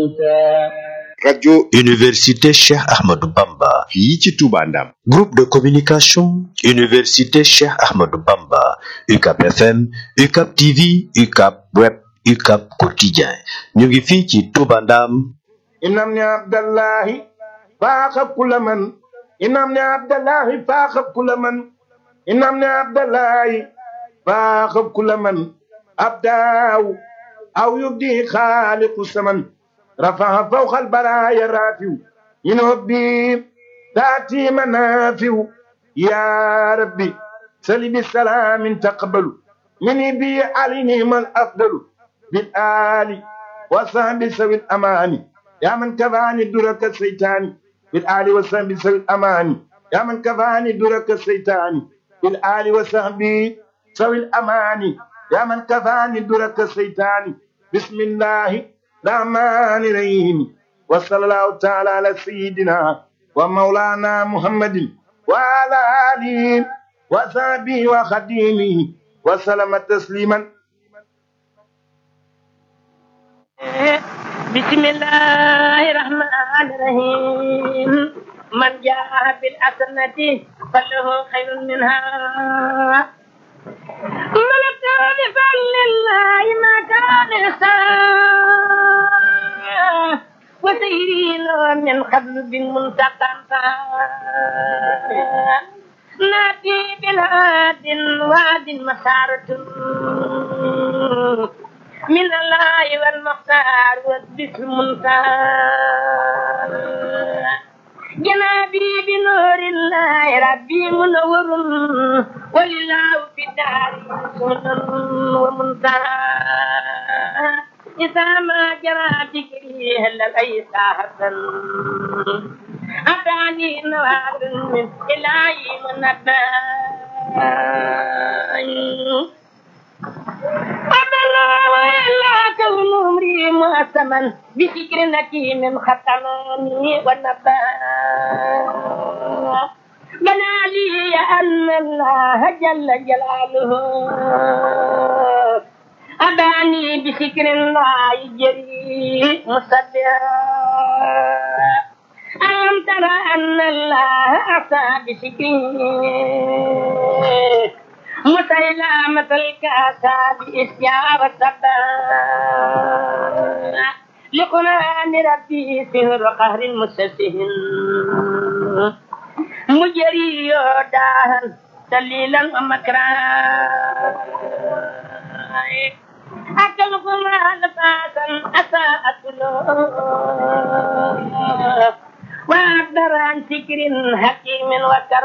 rajo Université Cheikh Ahmadou Bamba. fii ci Touba Ndam. Groupe de communication Université Cheikh Ahmadou Bamba. UCAP FM, UCAP TV, UCAP Web, UCAP Quotidien. ñu ngi fii ci Touba Ndam. inam ni abdallahi faaxa kula man inam ni abdallahi faaxa kula man inam ni abdallahi faaxa kula man abdaaw aw yubdi xaaliqu saman rafaha fawqa albaraya rafiu ينوبي تاتي منافع يا ربي سل بالسلام تقبل مني بي عليهم الافضل بالآل وصحب سوي الامان يا من كفاني درك الشيطان بالآل وصحب سوي الامان يا من كفاني درك الشيطان بالآل وصحب سوي الامان يا من كفاني درك الشيطان بسم الله الرحمن الرحيم وصلى الله تعالى على سيدنا ومولانا محمد وعلى آله وصحبه وخديمه وسلم تسليما. بسم الله الرحمن الرحيم من جاء بالحسنة فله خير منها من اتى بفضل الله ما كان يسعى وسيرين من قبل بالمنتقى ناتي بالعاد وعد مسارة من الله والمختار والذكر المنتهى جنابي بنور الله ربي منور ولله في الدار سنن ومنتهى إذا ما جرى ذكري هل أي ساحة أتاني نوار من إلهي منبى أبلا وإلا كون عمري مؤسما بفكر نكيم ختماني والنبى بنى لي أن الله جل جلاله أباني بفكر الله جري مصدقا ألم ترى أن الله أتى بفكره مسيلامة الكاسة بإسيار السبا لقرآن ربي سهر قهر المستسهل مجري يوداهن دليلا ومكرا أكلكم ألفاسا أساءت له وأقدر عن سكر حكيم وكرم